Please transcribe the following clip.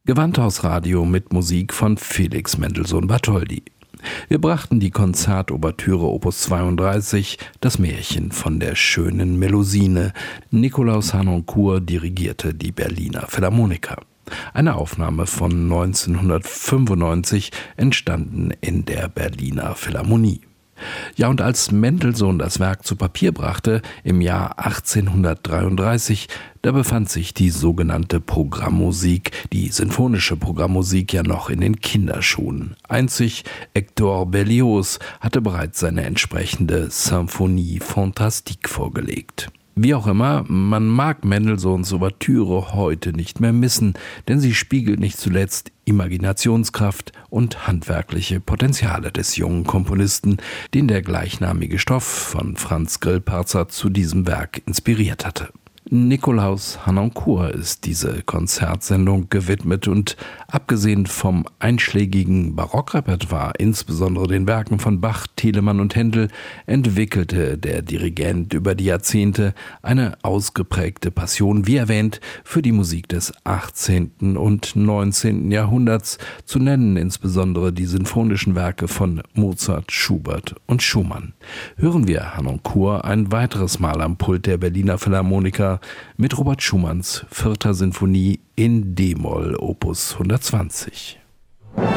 Gewandhausradio mit Musik von Felix Mendelssohn-Bartholdy. Wir brachten die Konzertouvertüre Opus 32, das Märchen von der schönen Melusine. Nikolaus Harnoncourt dirigierte die Berliner Philharmoniker. Eine Aufnahme von 1995, entstanden in der Berliner Philharmonie. Ja, und als Mendelssohn das Werk zu Papier brachte, im Jahr 1833, da befand sich die sogenannte Programmmusik, die sinfonische Programmmusik, ja noch in den Kinderschuhen. Einzig Hector Berlioz hatte bereits seine entsprechende Symphonie Fantastique vorgelegt. Wie auch immer, man mag Mendelssohns Ouvertüre heute nicht mehr missen, denn sie spiegelt nicht zuletzt Imaginationskraft und handwerkliche Potenziale des jungen Komponisten, den der gleichnamige Stoff von Franz Grillparzer zu diesem Werk inspiriert hatte. Nikolaus Harnoncourt ist diese Konzertsendung gewidmet und abgesehen vom einschlägigen Barockrepertoire, insbesondere den Werken von Bach, Telemann und Händel, entwickelte der Dirigent über die Jahrzehnte eine ausgeprägte Passion, wie erwähnt, für die Musik des 18. und 19. Jahrhunderts, zu nennen insbesondere die sinfonischen Werke von Mozart, Schubert und Schumann. Hören wir Harnoncourt ein weiteres Mal am Pult der Berliner Philharmoniker mit Robert Schumanns 4. Sinfonie in D-Moll, Opus 120.